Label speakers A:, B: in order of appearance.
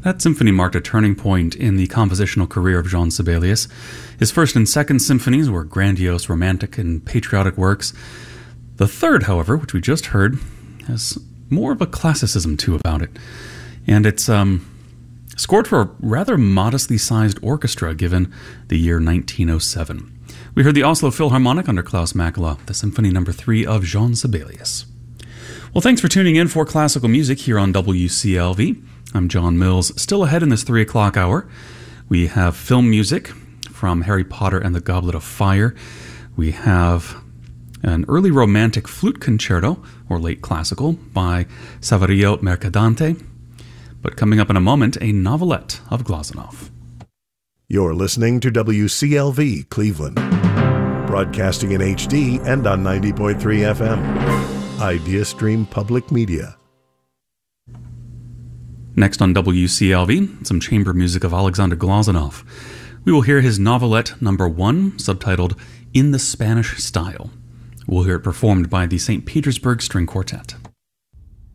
A: That symphony marked a turning point in the compositional career of Jean Sibelius. His first and second symphonies were grandiose, romantic, and patriotic works. The third, however, which we just heard, has more of a classicism too about it. And it's scored for a rather modestly sized orchestra given the year 1907. We heard the Oslo Philharmonic under Klaus Mäkelä, the Symphony No. 3 of Jean Sibelius. Well, thanks for tuning in for classical music here on WCLV. I'm John Mills. Still ahead in this 3 o'clock hour, we have film music from Harry Potter and the Goblet of Fire. We have an early romantic flute concerto, or late classical, by Saverio Mercadante. But coming up in a moment, a novelette of Glazunov.
B: You're listening to WCLV Cleveland, broadcasting in HD and on 90.3 FM. Idea Stream Public Media.
A: Next on WCLV, some chamber music of Alexander Glazunov. We will hear his novelette No. 1, subtitled In the Spanish Style. We'll hear it performed by the St. Petersburg String Quartet.